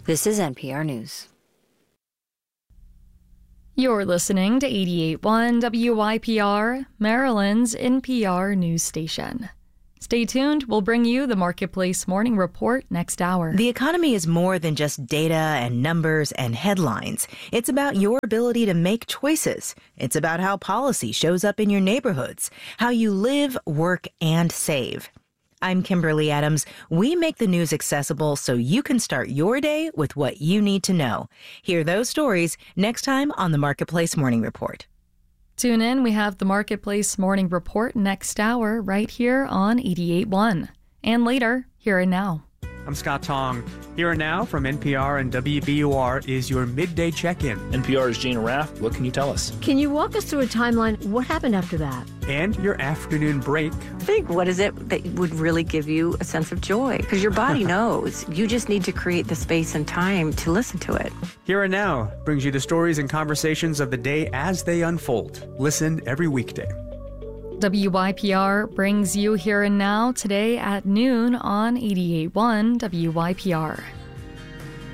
This is NPR News. You're listening to 88.1 WYPR, Maryland's NPR news station. Stay tuned. We'll bring you the Marketplace Morning Report next hour. The economy is more than just data and numbers and headlines. It's about your ability to make choices. It's about how policy shows up in your neighborhoods, how you live, work, and save. I'm Kimberly Adams. We make the news accessible so you can start your day with what you need to know. Hear those stories next time on the Marketplace Morning Report. Tune in. We have the Marketplace Morning Report next hour right here on 88.1. And later, Here and Now. I'm Scott Tong. Here and Now from NPR and WBUR is your midday check-in. NPR's Gina Raff. What can you tell us? Can you walk us through a timeline? What happened after that? And your afternoon break. Think, what is it that would really give you a sense of joy? Because your body knows. You just need to create the space and time to listen to it. Here and Now brings you the stories and conversations of the day as they unfold. Listen every weekday. WYPR brings you Here and Now today at noon on 88.1 WYPR.